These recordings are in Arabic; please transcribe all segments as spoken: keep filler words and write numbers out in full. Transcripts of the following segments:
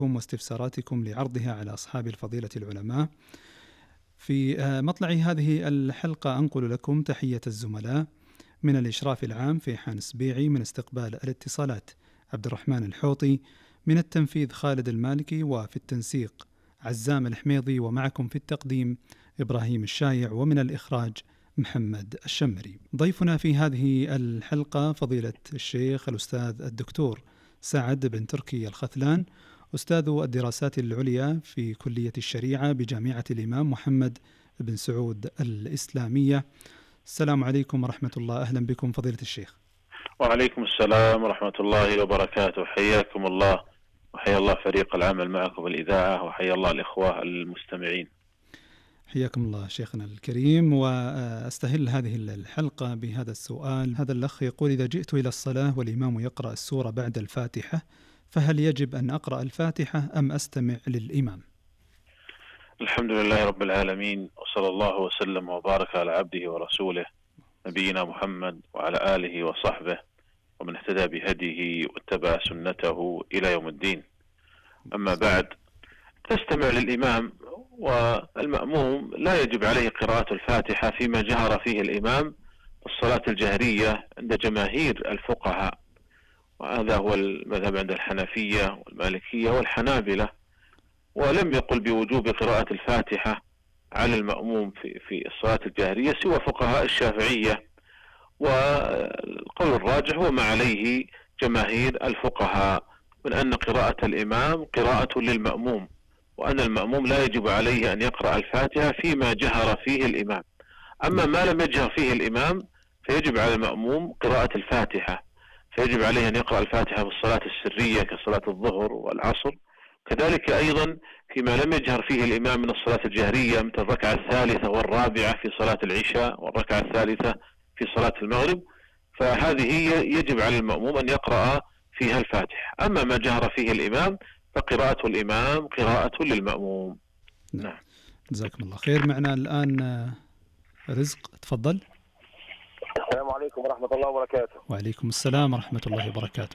واستفساراتكم لعرضها على أصحاب الفضيلة العلماء. في مطلع هذه الحلقة أنقل لكم تحية الزملاء من الإشراف العام في حان سبيعي، من استقبال الاتصالات عبد الرحمن الحوطي، من التنفيذ خالد المالكي، وفي التنسيق عزام الحميضي، ومعكم في التقديم إبراهيم الشايع، ومن الإخراج محمد الشمري. ضيفنا في هذه الحلقة فضيلة الشيخ الأستاذ الدكتور سعد بن تركي الخثلان، أستاذ الدراسات العليا في كلية الشريعة بجامعة الإمام محمد بن سعود الإسلامية. السلام عليكم ورحمة الله، أهلا بكم فضيلة الشيخ. وعليكم السلام ورحمة الله وبركاته، حياكم الله وحيا الله فريق العمل معكم بالإذاعة، وحيا الله الإخوة المستمعين. حياكم الله شيخنا الكريم. وأستهل هذه الحلقة بهذا السؤال. هذا الأخ يقول: إذا جئت إلى الصلاة والإمام يقرأ السورة بعد الفاتحة، فهل يجب أن أقرأ الفاتحة أم أستمع للإمام؟ الحمد لله رب العالمين، وصلى الله وسلم وبارك على عبده ورسوله نبينا محمد وعلى آله وصحبه ومن اهتدى بهديه واتبع سنته إلى يوم الدين. أما بعد، تستمع للإمام، والمأموم لا يجب عليه قراءة الفاتحة فيما جهر فيه الإمام الصلاة الجهرية عند جماهير الفقهاء، وهذا هو المذهب عند الحنفية والمالكية والحنابلة. ولم يقل بوجوب قراءة الفاتحة على المأموم في في الصلاة الجهرية سوى فقهاء الشافعية، والقول الراجح هو ما عليه جماهير الفقهاء من أن قراءة الإمام قراءة للمأموم، وأن المأموم لا يجب عليه أن يقرأ الفاتحة فيما جهر فيه الإمام. أما ما لم يجهر فيه الإمام فيجب على المأموم قراءة الفاتحة، فيجب عليه أن يقرأ الفاتحة في الصلاة السرية كصلاة الظهر والعصر، كذلك أيضا فيما لم يجهر فيه الإمام من الصلاة الجهرية مثل الركعة الثالثة والرابعة في صلاة العشاء والركعة الثالثة في صلاة المغرب، فهذه يجب على المأموم أن يقرأ فيها الفاتحة. أما ما جهر فيه الإمام فقراءة الإمام قراءة للمأموم. نعم، جزاكم الله خير. معنا الآن رزق، تفضل. السلام عليكم ورحمة الله وبركاته. وعليكم السلام ورحمة الله وبركاته.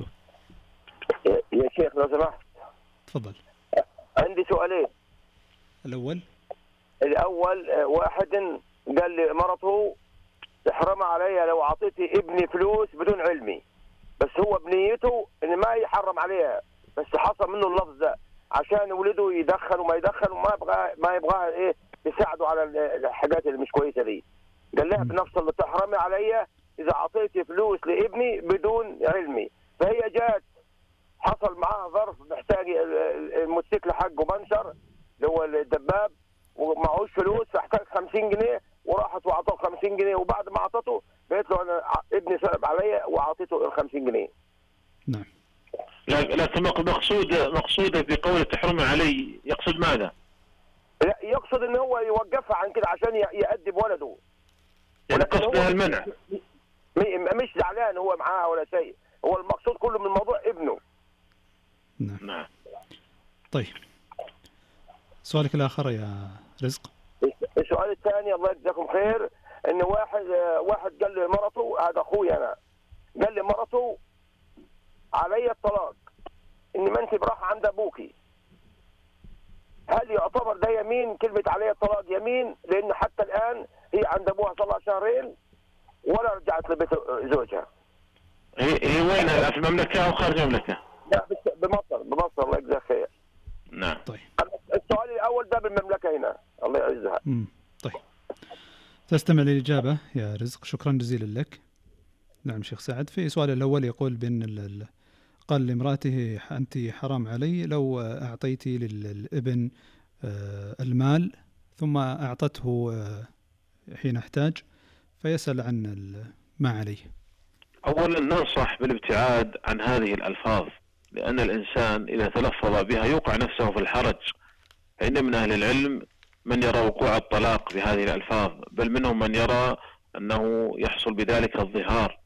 يا شيخ لو سمحت، تفضل. عندي سؤالين. الأول الأول واحد قال لي مرته تحرم عليها لو أعطيتي ابني فلوس بدون علمي، بس هو بنيته إن ما يحرم عليها، بس حصل منه اللفظ ده عشان ولده يدخن وما يدخن وما يبغى ما يبغاها إيه يساعدوا على الحاجات اللي مش كويسة دي. قال لها بنفس اللي تحرمي عليا إذا أعطيتي فلوس لابني بدون علمي. فهي جات حصل معاها ظرف محتاج الموتوسيكل حقه بنشر اللي هو الدباب ومعهوش فلوس، فاحتاج خمسين جنيه وراحت وعطوه خمسين جنيه، وبعد ما عطته قالت له انا ابني صعب عليا وعطيته ال خمسين جنيه. نعم. لكن مقصود مقصوده بقوله تحرم علي يقصد ماذا؟ لا، يقصد ان هو يوقفها عن كده عشان يأدب ولده. يعني قصده المنع. مش زعلان هو معاها ولا شيء، هو المقصود كله من الموضوع ابنه. نعم. نعم. طيب، سؤالك الآخر يا رزق. السؤال الثاني الله يجزاكم خير، ان واحد واحد قال لي مرته، هذا اخوي انا، قال لي مرته علي الطلاق ان ما انت براح عند ابوكي. هل يعتبر ده يمين؟ كلمه علي الطلاق يمين، لان حتى الان هي عند ابوها صار لها شهرين ولا رجعت لبيت زوجها. هي هي وينها، في المملكه او خارج المملكه؟ لا بمصر. بمصر الله يجزاك خير. نعم. طيب، السؤال الاول ده بالمملكه هنا الله يعزها. امم طيب، تستمع للإجابة يا رزق، شكرا جزيلا لك. نعم شيخ سعد، في سؤال الأول يقول بأن ال... قال لامرأته أنت حرام علي لو أعطيتي للابن المال ثم أعطته حين احتاج، فيسأل عن ما عليه. أولا ننصح بالابتعاد عن هذه الألفاظ، لأن الإنسان إذا تلفظ بها يوقع نفسه في الحرج، فإن من أهل العلم من يرى وقوع الطلاق بهذه الألفاظ، بل منهم من يرى أنه يحصل بذلك الظهار.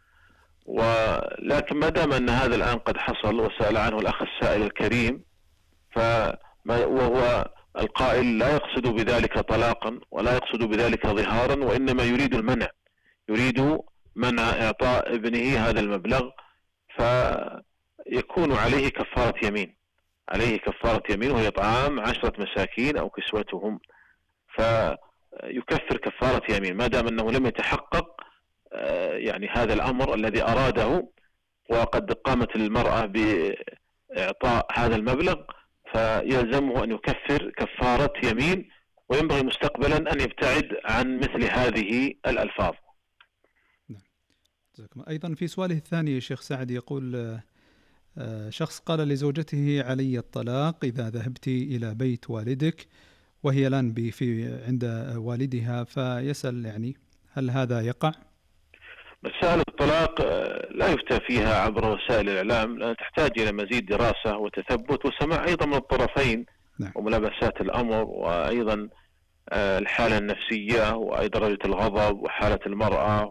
ولكن ما دام أن هذا الآن قد حصل وسأل عنه الأخ السائل الكريم، فما وهو القائل لا يقصد بذلك طلاقا ولا يقصد بذلك ظهارا، وإنما يريد المنع، يريد منع إعطاء ابنه هذا المبلغ، فيكون عليه كفارة يمين. عليه كفارة يمين وهي إطعام عشرة مساكين أو كسوتهم، فيكفر كفارة يمين ما دام أنه لم يتحقق يعني هذا الأمر الذي أراده، وقد قامت المرأة بإعطاء هذا المبلغ، فيلزمه أن يكفر كفارة يمين، وينبغي مستقبلا أن يبتعد عن مثل هذه الألفاظ. أيضا في سؤاله الثاني الشيخ سعد يقول شخص قال لزوجته علي الطلاق إذا ذهبت إلى بيت والدك، وهي الآن في عند والدها، فيسأل يعني هل هذا يقع؟ مسائل الطلاق لا يفتى فيها عبر وسائل الإعلام، لأن تحتاج إلى مزيد دراسة وتثبت وسماع أيضا من الطرفين. نعم. وملابسات الأمر، وأيضا الحالة النفسية، وأيضا درجة الغضب، وحالة المرأة،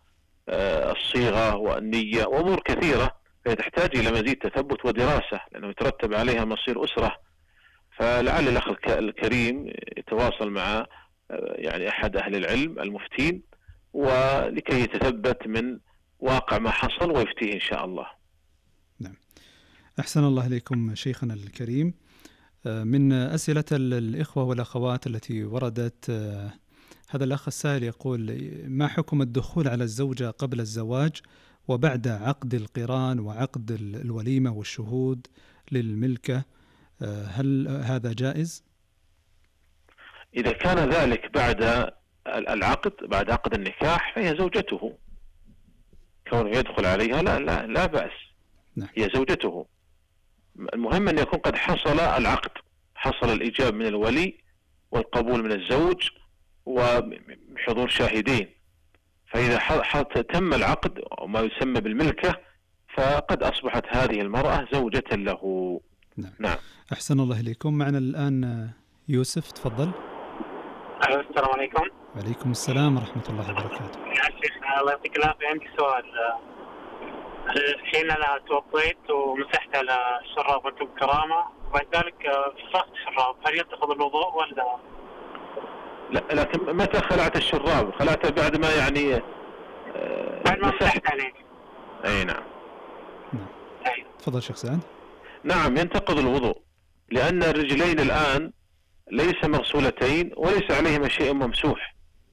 والصيغة، والنية، وأمور كثيرة تحتاج إلى مزيد تثبت ودراسة، لأنه يترتب عليها مصير أسرة. فلعل الأخ الكريم يتواصل مع يعني أحد أهل العلم المفتين، ولكي يتثبت من واقع ما حصل ويفتيه إن شاء الله. نعم. أحسن الله إليكم شيخنا الكريم. من أسئلة الإخوة والأخوات التي وردت، هذا الأخ السائل يقول: ما حكم الدخول على الزوجة قبل الزواج وبعد عقد القران وعقد الوليمة والشهود للملكة؟ هل هذا جائز؟ إذا كان ذلك بعد العقد، بعد عقد النكاح، فهي زوجته، كونه يدخل عليها لا لا لا بأس. نعم. هي زوجته. المهم أن يكون قد حصل العقد، حصل الإجابة من الولي والقبول من الزوج وحضور شاهدين. فإذا تم العقد وما يسمى بالملكة، فقد أصبحت هذه المرأة زوجة له. نعم. نعم. أحسن الله إليكم. معنا الآن يوسف، تفضل. السلام عليكم. وعليكم السلام ورحمة الله وبركاته. يا شيخ الله يعطيك العافية، عندي سؤال. الحين أنا توضيت ومسحت على الشراب وانتم بكرامة، وبعد ذلك فرغت الشراب، هل يتخذ الوضوء ولا؟ لا، لكن متى خلعت الشراب؟ خلعته بعد ما يعني آه بعد ما مسحت عليه. أي نعم. نعم. تفضل شيخ سعد. نعم، ينتقض الوضوء، لأن الرجلين الآن ليس مغسولتين وليس عليهما شيء ممسوح،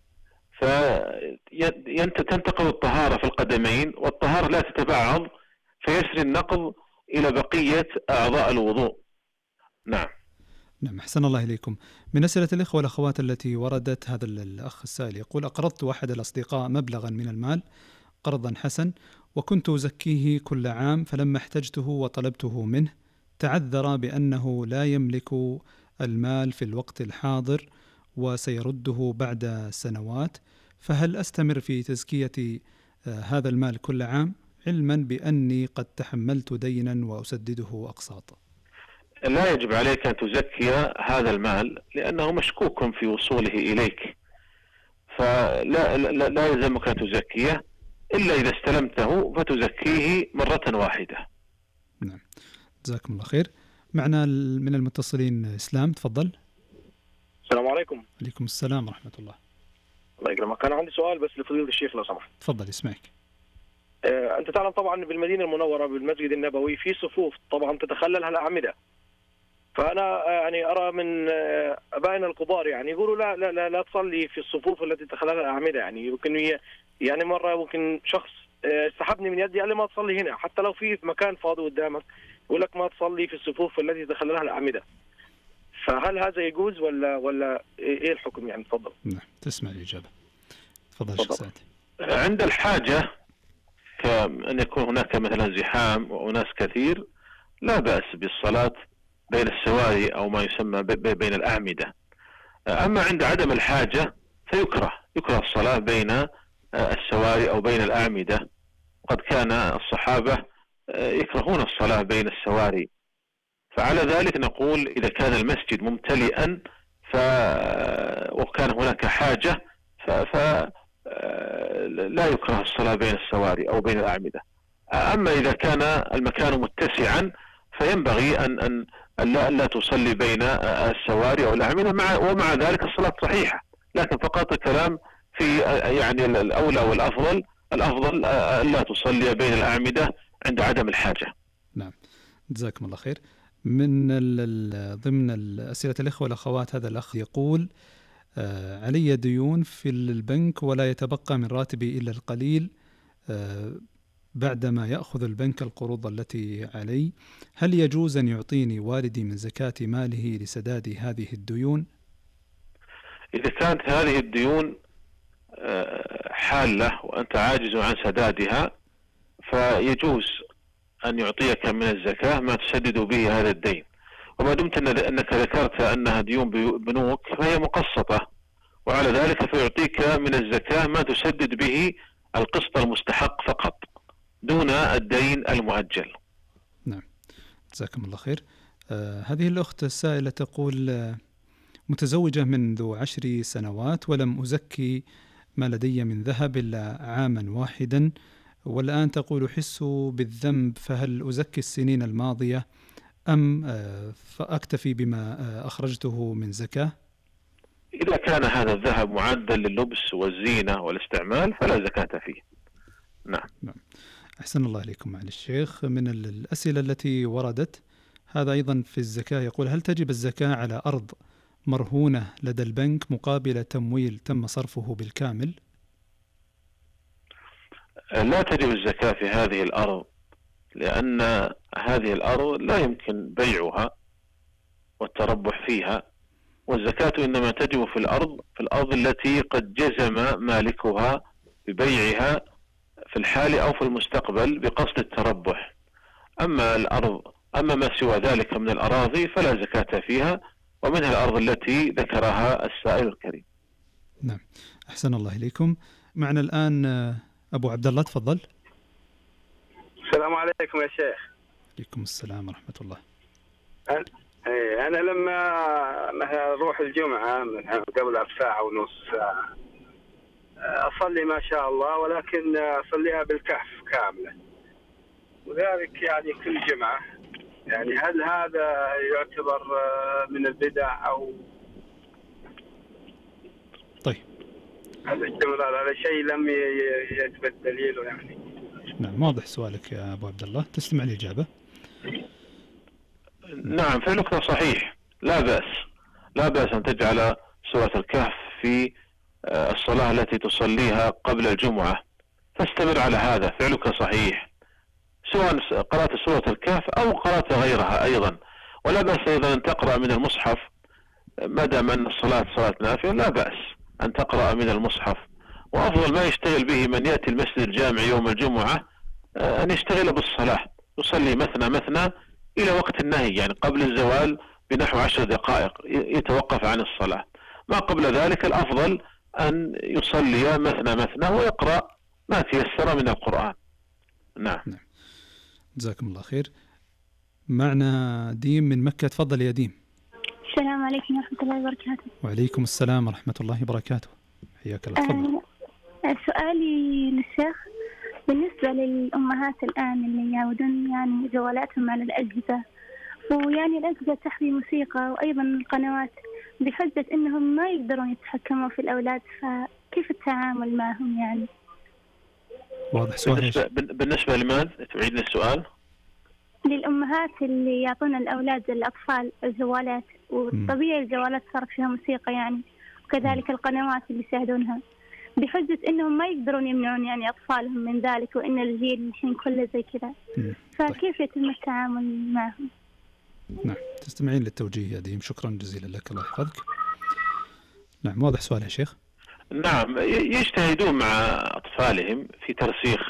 فتنتقض الطهارة في القدمين، والطهارة لا تتبعض، فيسري النقض إلى بقية أعضاء الوضوء. نعم. نعم. أحسن الله إليكم. من أسئلة الإخوة والأخوات التي وردت، هذا الأخ السائل يقول: أقرضت أحد الأصدقاء مبلغا من المال قرضا حسن، وكنت أزكيه كل عام، فلما احتجته وطلبته منه تعذر بأنه لا يملك المال في الوقت الحاضر وسيرده بعد سنوات، فهل أستمر في تزكية هذا المال كل عام، علما بأني قد تحملت دينا وأسدده أقساطا؟ لا يجب عليك أن تزكي هذا المال، لأنه مشكوك في وصوله إليك، فلا لا, لا يلزمك أن تزكيه إلا إذا استلمته فتزكيه مرة واحدة. نعم. جزاكم الله خير. معنا من المتصلين إسلام، تفضل. السلام عليكم. عليكم السلام ورحمة الله. الله يكرمك. كان عندي سؤال بس لفضيلة الشيخ لو سمحت. تفضل، يسمعك. آه، أنت تعلم طبعا بالمدينة المنورة بالمسجد النبوي في صفوف طبعا تتخللها الأعمدة، فأنا يعني أرى من أبائنا الكبار يعني يقولوا لا لا لا, لا تصلي في الصفوف التي تتخللها الأعمدة، يعني يمكن يعني مرة ممكن شخص سحبني من يدي قال لي ما تصلي هنا، حتى لو في مكان فاضي قدامك يقول لك ما تصلي في الصفوف التي تتخللها الأعمدة. فهل هذا يجوز ولا ولا إيه الحكم يعني؟ تفضل. نعم، تسمع الإجابة. تفضل شيخ سعد. عند الحاجة كأن يكون هناك مثلا زحام وأناس كثير لا بأس بالصلاة بين السواري أو ما يسمى بين الأعمدة. أما عند عدم الحاجة فيكره يكره الصلاة بين السواري أو بين الأعمدة، وقد كان الصحابة يكرهون الصلاة بين السواري. فعلى ذلك نقول إذا كان المسجد ممتلئا ف... وكان هناك حاجة ف... ف... لا يكره الصلاة بين السواري أو بين الأعمدة. أما إذا كان المكان متسعا فينبغي أن أن لا, لا تصلي بين السواري أو الأعمدة، مع ومع ذلك الصلاة صحيحة، لكن فقط الكلام في يعني الأولى والأفضل الأفضل لا تصلي بين الأعمدة عند عدم الحاجة. نعم، جزاكم الله خير. من ضمن الأسئلة الإخوة والأخوات هذا الأخ يقول آه علي ديون في البنك ولا يتبقى من راتبي إلا القليل آه بعدما يأخذ البنك القروض التي علي، هل يجوز أن يعطيني والدي من زكاة ماله لسداد هذه الديون؟ إذا كانت هذه الديون حالة وأنت عاجز عن سدادها فيجوز أن يعطيك من الزكاة ما تسدد به هذا الدين، وما دمت أنك ذكرت أنها ديون بنوك فهي مقسطة، وعلى ذلك فيعطيك من الزكاة ما تسدد به القسط المستحق فقط دون الدين المؤجل. نعم، جزاكم الله خير. آه هذه الأخت السائلة تقول آه متزوجة منذ عشر سنوات ولم أزكي ما لدي من ذهب إلا عاما واحدا، والآن تقول أحس بالذنب، فهل أزكي السنين الماضية أم آه فأكتفي بما آه أخرجته من زكاة؟ إذا كان هذا الذهب معدل لللبس والزينة والاستعمال فلا زكاة فيه. نعم. نعم. أحسن الله إليكم معالي الشيخ. من الأسئلة التي وردت هذا أيضا في الزكاة، يقول هل تجب الزكاة على أرض مرهونة لدى البنك مقابل تمويل تم صرفه بالكامل؟ لا تجب الزكاة في هذه الأرض، لأن هذه الأرض لا يمكن بيعها والتربح فيها، والزكاة إنما تجب في الأرض في الأرض التي قد جزم مالكها ببيعها في الحال أو في المستقبل بقصد التربح. أما الأرض أما ما سوى ذلك من الأراضي فلا زكاة فيها، ومنها الأرض التي ذكرها السائل الكريم. نعم، أحسن الله إليكم. معنا الآن أبو عبد الله، تفضل. السلام عليكم يا شيخ. عليكم السلام ورحمة الله. أنا لما مثلا أروح الجمعة قبل بساعة ونص أصلي ما شاء الله، ولكن أصليها بالكهف كاملة، وذلك يعني كل جمعة. يعني هل هذا يعتبر من البدع أو طيب الاستمرار على شيء لم يثبت دليله يعني؟ نعم، واضح سؤالك يا أبو عبد الله، تستمع الإجابة. نعم، فعلك صحيح، لا بأس لا بأس أن تجعل سورة الكهف في الصلاة التي تصليها قبل الجمعة، فاستمر على هذا، فعلك صحيح، سواء قرأت سورة الكهف أو قرأت غيرها أيضا، ولا بأس أيضا أن تقرأ من المصحف ما دام أن الصلاة صلاة نافلة، لا بأس أن تقرأ من المصحف. وأفضل ما يشتغل به من يأتي المسجد الجامع يوم الجمعة أن يشتغل بالصلاة، يصلي مثنى مثنى إلى وقت النهي، يعني قبل الزوال بنحو عشر دقائق يتوقف عن الصلاة. ما قبل ذلك الأفضل أن يصلي مثنى مثنى ويقرأ ما تيسر من القرآن. نعم. نعم. جزاكم الله خير. معنا ديم من مكة، تفضل يا ديم. السلام عليكم ورحمة الله وبركاته. وعليكم السلام ورحمة الله وبركاته، حياك الله. تفضل. آه سؤالي للشيخ، بالنسبة للأمهات الآن اللي يعودون يعني جوالاتهم على الأجهزة، ويعني الأجهزة تحوي موسيقى وأيضا القنوات، بحجة أنهم ما يقدرون يتحكموا في الأولاد، فكيف التعامل معهم يعني؟ واضح سؤال. بالنسبة, بالنسبة لماذا؟ تعيدنا السؤال. للأمهات اللي يعطون الأولاد الأطفال الجوالات، وطبيعي الجوالات صارت فيها موسيقى يعني، وكذلك القنوات اللي يشاهدونها، بحجة إنهم ما يقدرون يمنعون يعني أطفالهم من ذلك، وإن الجيل الحين كله زي كذا، فكيف يتم التعامل معهم؟ نعم، تستمعين للتوجيه يا ديم، شكرا جزيلا لك، الله يحفظك. نعم، واضح سؤال يا شيخ. نعم، يجتهدون مع أطفالهم في ترسيخ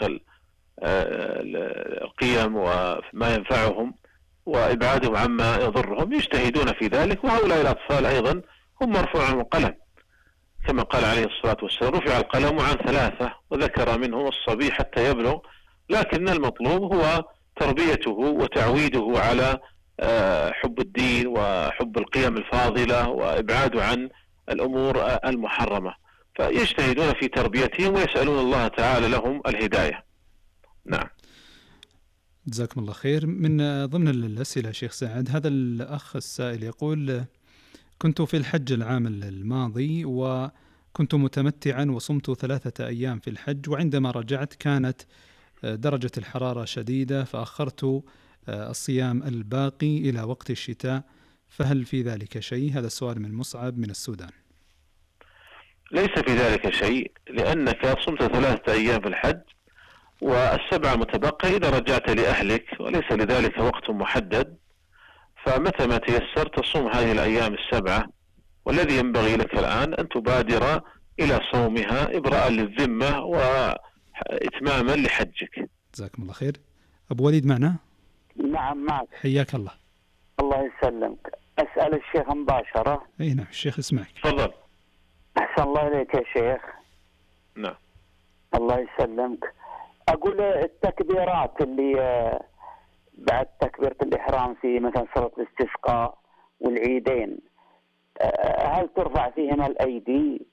القيم وما ينفعهم وإبعادهم عما يضرهم، يجتهدون في ذلك، وهؤلاء الأطفال أيضا هم مرفوع عنهم القلم، كما قال عليه الصلاة والسلام رفع القلم عن ثلاثة وذكر منهم الصبي حتى يبلغ، لكن المطلوب هو تربيته وتعويده على حب الدين وحب القيم الفاضلة وإبعاده عن الأمور المحرمة، فيجتهدون في تربيتهم ويسألون الله تعالى لهم الهداية. نعم، جزاكم الله خير. من ضمن الأسئلة شيخ سعد، هذا الأخ السائل يقول كنت في الحج العام الماضي وكنت متمتعا وصمت ثلاثة أيام في الحج، وعندما رجعت كانت درجة الحرارة شديدة فأخرت الصيام الباقي إلى وقت الشتاء، فهل في ذلك شيء؟ هذا السؤال من مصعب من السودان. ليس في ذلك شيء، لأنك صمت ثلاثة أيام في الحج والسبعة المتبقية إذا رجعت لأهلك، وليس لذلك وقت محدد، فمتى ما تيسر تصوم هذه الأيام السبعة، والذي ينبغي لك الآن أن تبادر إلى صومها إبراء للذمة وإتماما لحجك. جزاكم الله خير. أبو وليد معنا؟ نعم معك. حياك الله. الله يسلمك. أسأل الشيخ مباشرة. أي نعم الشيخ يسمعك. تفضل. أحسن الله إليك يا شيخ. نعم. الله يسلمك. أقول التكبيرات اللي بعد تكبيرة الإحرام في مثلا صلاة الاستسقاء والعيدين، هل ترفع فيهما الأيدي؟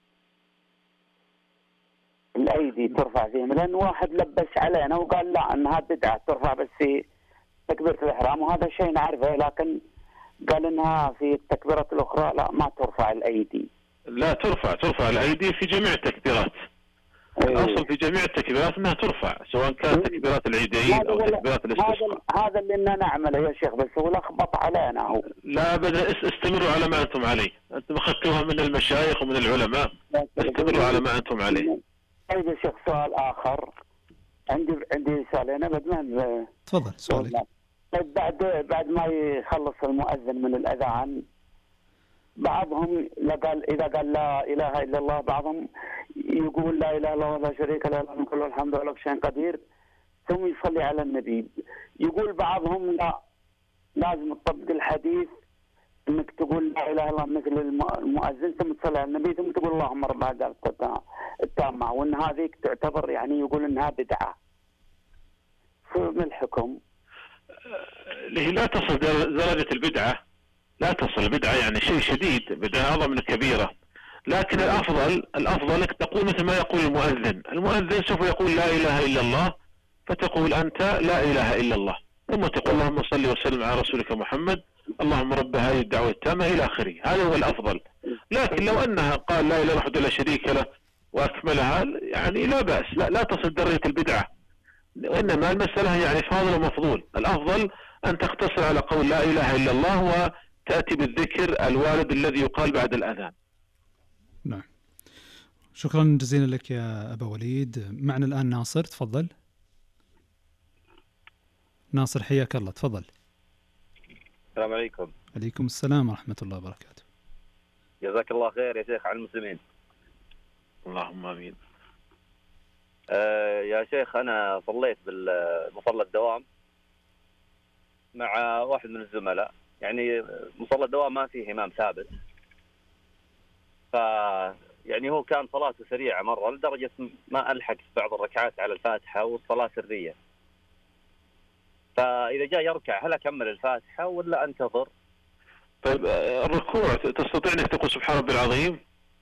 الأيدي ترفع فيهم، لأن واحد لبس علينا وقال لا أنها بدعة ترفع بس في تكبيرة الإحرام، وهذا شيء نعرفه، لكن قال أنها في التكبيرات الأخرى لا ما ترفع الأيدي. لا ترفع ترفع الأيدي في جميع التكبيرات. الأصل في جميع التكبيرات أنها ترفع، سواء كانت تكبيرات العيدين أو تكبيرات الاستسقاء. هذا اللي إننا نعمله يا شيخ، بس هو لخبط علينا هو. لا أبدا، استمروا على ما أنتم عليه، أنتم أخذتوها من المشايخ ومن العلماء، استمروا على ما أنتم عليه. طيب يا شيخ سؤال آخر، عندي عندي سؤالين أبد ما تفضل سؤالك. طيب بعد بعد ما يخلص المؤذن من الأذان، بعضهم قال إذا قال لا إله إلا الله، بعضهم يقول لا إله إلا الله لا شريك له له الملك وله الحمد وله كل شيء قدير، ثم يصلي على النبي. يقول بعضهم لا، لازم تطبق الحديث انك تقول لا اله الا الله مثل المؤذن ثم تصلي على النبي ثم تقول اللهم رب هذا التامة، وان هذه تعتبر يعني يقول انها بدعة. فما الحكم؟ لا تصل درجة البدعة، لا تصل بدعة يعني شيء شديد، بدعة أعظم من كبيرة، لكن الأفضل الأفضل أنك تقول مثل ما يقول المؤذن. المؤذن سوف يقول لا إله إلا الله، فتقول أنت لا إله إلا الله، ثم تقول اللهم صل وسلم على رسولك محمد، اللهم رب هذه الدعوة التامة إلى آخره. هذا هو الأفضل. لكن لو أنها قال لا إله إلا الله شريك له وأكملها يعني لا بأس، لا, لا تصل درجة البدعة، وإنما المسألة يعني فاضل ومفضول. الأفضل أن تقتصر على قول لا إله إلا الله وتأتي بالذكر الوارد الذي يقال بعد الأذان. نعم، شكرا جزيلا لك يا أبا وليد. معنا الآن ناصر، تفضل. ناصر حياك الله، تفضل. السلام عليكم. عليكم السلام ورحمة الله وبركاته. جزاك الله خير يا شيخ على المسلمين. اللهم آمين. آه يا شيخ أنا صليت بالمصلى الدوام مع واحد من الزملاء، يعني مصلى الدوام ما فيه إمام ثابت، ف يعني هو كان صلاته سريعة مرة لدرجة ما ألحق في بعض الركعات على الفاتحة والصلاة سرية، فإذا جاء يركع هل أكمل الفاتحة ولا أنتظر؟ طيب الركوع تستطيع أنك تقول سبحان ربي العظيم؟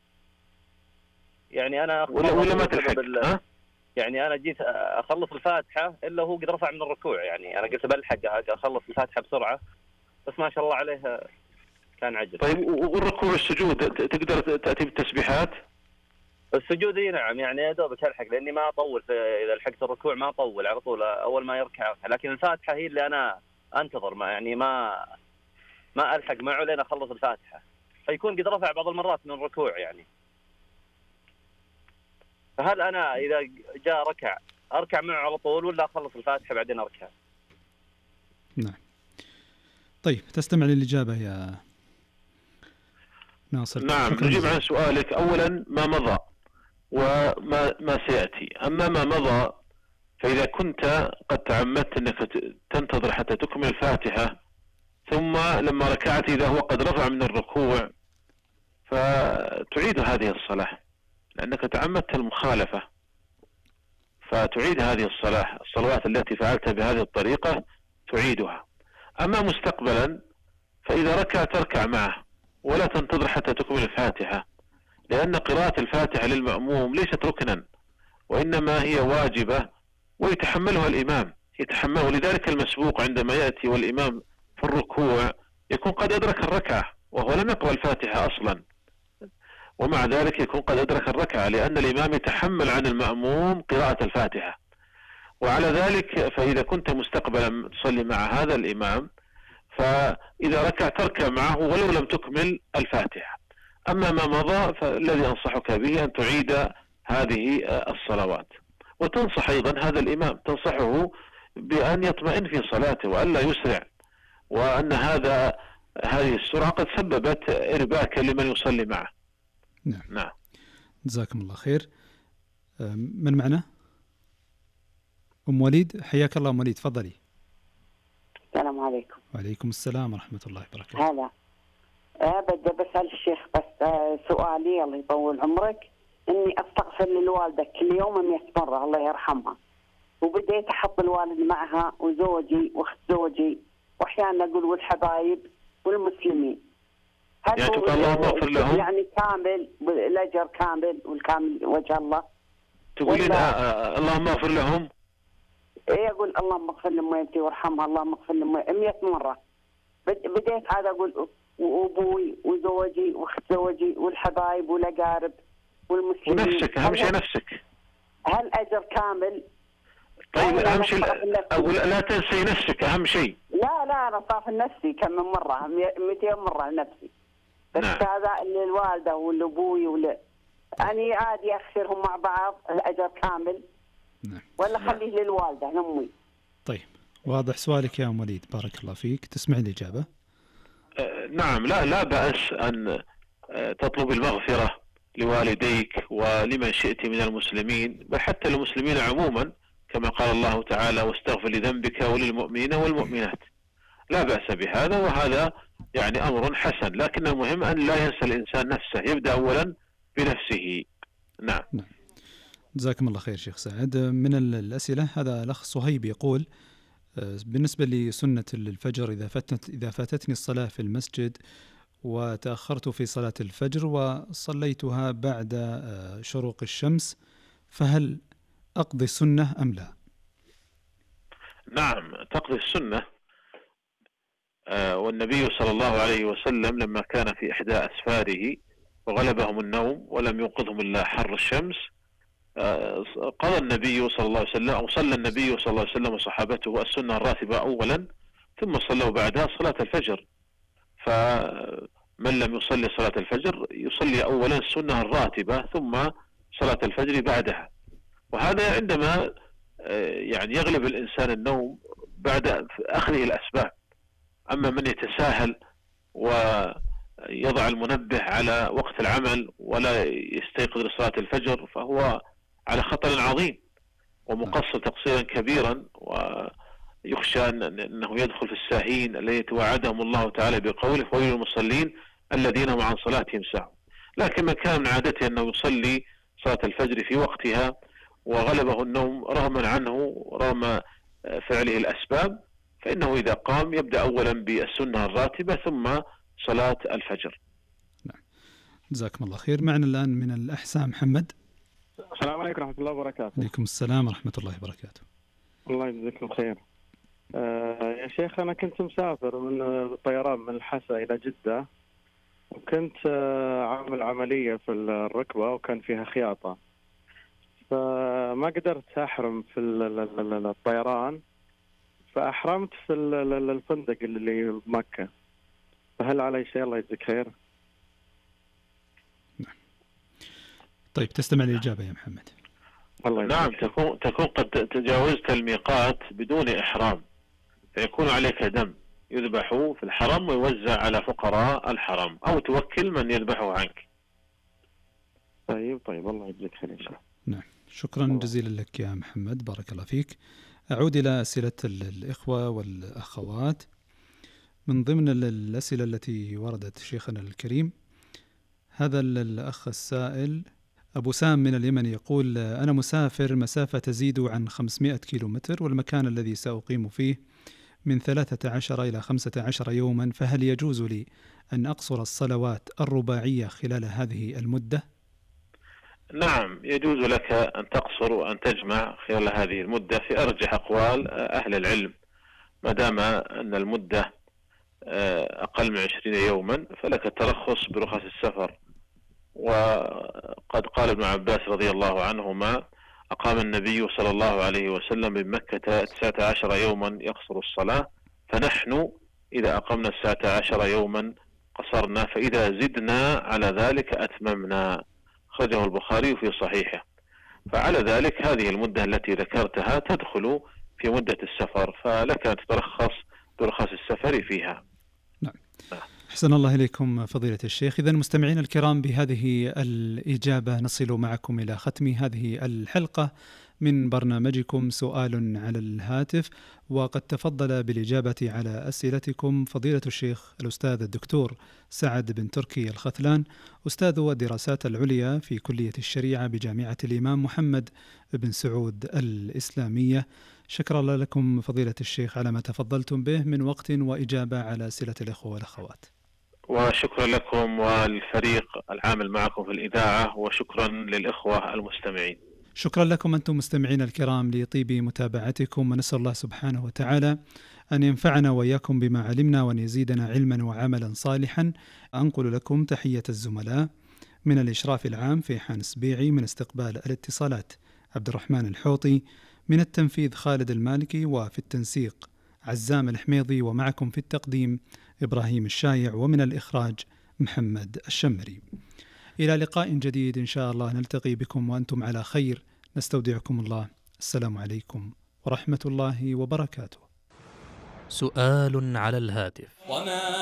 يعني أنا ولا, ولا ما تلحق؟ بال... يعني أنا جيت أخلص الفاتحة إلا هو قد رفع من الركوع، يعني أنا قلت بلحق أخلص الفاتحة بسرعة، بس ما شاء الله عليه كان عجل. طيب والركوع والسجود تقدر تأتي بالتسبيحات؟ السجود نعم، يعني يا دوبك ألحق لأني ما أطول، إذا لحقت الركوع ما أطول على طول أول ما يركع، لكن الفاتحة هي اللي أنا أنتظر، ما يعني ما ما ألحق معه لين أخلص الفاتحة، فيكون قد رفع بعض المرات من الركوع يعني. فهل أنا إذا جاء ركع أركع معه على طول ولا أخلص الفاتحة بعدين أركع؟ نعم. طيب تستمع للإجابة يا ناصر. نعم، نجيب عن سؤالك. أولا ما مضى وما ما سيأتي. أما ما مضى فإذا كنت قد تعمدت أنك تنتظر حتى تكمل الفاتحة ثم لما ركعت إذا هو قد رفع من الركوع فتعيد هذه الصلاة، لأنك تعمدت المخالفة، فتعيد هذه الصلاة. الصلوات التي فعلتها بهذه الطريقة تعيدها. أما مستقبلا فإذا ركع تركع معه ولا تنتظر حتى تكمل الفاتحة، لأن قراءة الفاتحة للمأموم ليست ركنا وإنما هي واجبة ويتحملها الإمام، يتحمله. ولذلك المسبوق عندما يأتي والإمام في الركوع يكون قد أدرك الركعة وهو لم يقرأ الفاتحة أصلا، ومع ذلك يكون قد أدرك الركعة، لأن الإمام يتحمل عن المأموم قراءة الفاتحة. وعلى ذلك فإذا كنت مستقبلا تصلي مع هذا الإمام فإذا ركع تركع معه ولو لم تكمل الفاتحة. أما ما مضى فالذي أنصحك به أن تعيد هذه الصلوات، وتنصح أيضا هذا الإمام، تنصحه بأن يطمئن في صلاته وألا يسرع، وأن هذا هذه السرعة قد سببت إرباكا لمن يصلي معه. نعم. نعم. جزاكم الله خير. من معنا؟ أم وليد، حياك الله أم وليد، تفضلي. السلام عليكم. وعليكم السلام ورحمة الله وبركاته. هلا. أه بدي بسأل الشيخ بس أه سؤالي الله يطول عمرك، إني أستغفر للوالدة كل يوم مئة مرة الله يرحمها، وبديت أحط الوالد معها وزوجي وأخت زوجي، وأحيانا أقول والحبايب والمسلمين. هل يعني تقول اللهم اغفر لهم؟ يعني كامل الأجر كامل والكامل وجه الله؟ تقولين آه اللهم اغفر لهم؟ ايه اقول اللهم اغفر لامي وارحمها، اللهم اغفر لامي مئة مرة. بديت هذا اقول وابوي وزوجي واخت زوجي والحبايب والاقارب والمسلمين. ونفسك اهم شيء نفسك. هل اجر كامل؟ طيب اهم شيء اقول لا تنسي نفسك اهم شيء. لا لا انا صاف نفسي كم من مرة، مئتين مرة لنفسي. بس نعم. هذا اللي الوالدة والابوي ولا اني عادي اخسرهم مع بعض الاجر كامل. نعم. ولا خليه للوالدة لأمي. طيب واضح سؤالك يا أم وليد، بارك الله فيك. تسمع الإجابة؟ آه نعم. لا لا بأس أن آه تطلب المغفرة لوالديك ولمن شئت من المسلمين، بل حتى المسلمين عموما كما قال الله تعالى واستغفر لذنبك وللمؤمنين والمؤمنات. لا بأس بهذا، وهذا يعني أمر حسن، لكن المهم أن لا ينسى الإنسان نفسه، يبدأ أولا بنفسه. نعم. نعم. جزاكم الله خير شيخ سعد. من الأسئلة هذا الأخ صهيب يقول بالنسبة لسنة الفجر، إذا فاتت إذا فاتتني الصلاة في المسجد وتأخرت في صلاة الفجر وصليتها بعد شروق الشمس، فهل أقضي السنة أم لا؟ نعم تقضي السنة. والنبي صلى الله عليه وسلم لما كان في إحدى أسفاره وغلبهم النوم ولم ينقذهم إلا حر الشمس، قضى النبي صلى الله عليه وسلم أو صلى النبي صلى الله عليه وسلم وصحابته السنة الراتبة أولا، ثم صلوا بعدها صلاة الفجر. فمن لم يصلي صلاة الفجر يصلي أولا السنة الراتبة ثم صلاة الفجر بعدها. وهذا عندما يعني يغلب الإنسان النوم بعد أخذه الأسباب. أما من يتساهل ويضع المنبه على وقت العمل ولا يستيقظ لصلاة الفجر فهو على خطر عظيم ومقصر تقصيرا كبيرا، ويخشى أنه يدخل في الساهين الذي توعدهم الله تعالى بقوله ويل المصلين الذين هم عن صلاتهم ساهون. لكن من كان من عادته أنه يصلي صلاة الفجر في وقتها وغلبه النوم رغما عنه رغم فعله الأسباب، فإنه إذا قام يبدأ أولا بالسنة الراتبة ثم صلاة الفجر. نعم. جزاكم الله خير. معنا الآن من الأحساء محمد. السلام عليكم ورحمة الله وبركاته. عليكم السلام ورحمة الله وبركاته. الله يجزاكم خير. آه يا شيخ أنا كنت مسافر من الطيران من الحسا إلى جدة، وكنت آه عامل عملية في الركبة وكان فيها خياطة، فما قدرت أحرم في الطيران، فأحرمت في الفندق اللي بمكة، فهل علي شيء؟ الله يجزيك خير. نعم. طيب تستمع للإجابة يا محمد. نعم تكون تكون قد تجاوزت الميقات بدون إحرام، فيكون عليك دم يذبح في الحرم ويوزع على فقراء الحرم، أو توكل من يذبحه عنك. طيب طيب الله يجزيك خير إن شاء الله. نعم شكرا جزيلا لك يا محمد، بارك الله فيك. أعود إلى أسئلة الإخوة والأخوات. من ضمن الأسئلة التي وردت شيخنا الكريم، هذا الأخ السائل أبو سام من اليمن يقول أنا مسافر مسافة تزيد عن خمسمائة كيلومتر، والمكان الذي سأقيم فيه من ثلاثة عشر إلى خمسة عشر يوما، فهل يجوز لي أن أقصر الصلوات الرباعية خلال هذه المدة؟ نعم يجوز لك أن تقصر وأن تجمع خلال هذه المدة في أرجح أقوال أهل العلم، ما دام أن المدة أقل من عشرين يوما فلك الترخص برخص السفر. وقد قال ابن عباس رضي الله عنهما أقام النبي صلى الله عليه وسلم بمكة تسعة عشر يوما يقصر الصلاة، فنحن إذا أقمنا التسعة عشر يوما قصرنا، فإذا زدنا على ذلك أتممنا. خرجه البخاري في صحيحه. فعلى ذلك هذه المدة التي ذكرتها تدخل في مدة السفر، فلك أن تترخص برخص السفر فيها. نعم. أحسن الله إليكم فضيلة الشيخ. إذن مستمعين الكرام، بهذه الإجابة نصل معكم إلى ختم هذه الحلقة من برنامجكم سؤال على الهاتف، وقد تفضل بالإجابة على أسئلتكم فضيلة الشيخ الأستاذ الدكتور سعد بن تركي الخثلان، أستاذ الدراسات العليا في كلية الشريعة بجامعة الإمام محمد بن سعود الإسلامية. شكرا الله لكم فضيلة الشيخ على ما تفضلتم به من وقت وإجابة على أسئلة الإخوة والأخوات. وشكرا لكم والفريق العامل معكم في الإذاعة، وشكرا للإخوة المستمعين. شكرا لكم أنتم مستمعين الكرام لطيب متابعتكم، ونسأل الله سبحانه وتعالى أن ينفعنا وإياكم بما علمنا وأن يزيدنا علما وعملا صالحا. أنقل لكم تحية الزملاء من الإشراف العام في حانسبيعي، من استقبال الاتصالات عبد الرحمن الحوطي، من التنفيذ خالد المالكي، وفي التنسيق عزام الحميضي، ومعكم في التقديم إبراهيم الشايع، ومن الإخراج محمد الشمري. إلى لقاء جديد إن شاء الله، نلتقي بكم وأنتم على خير. نستودعكم الله. السلام عليكم ورحمة الله وبركاته. سؤال على الهاتف. وما